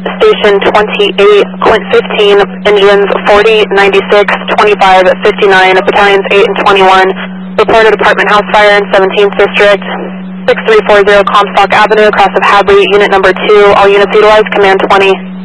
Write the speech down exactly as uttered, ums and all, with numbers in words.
Station twenty-eight, Quint fifteen, engines forty, ninety-six, twenty-five, fifty-nine, battalions eight and twenty-one, reported apartment house fire in seventeenth District, six three four zero Comstock Avenue, across of Hadley, unit number two, all units utilize, command twenty.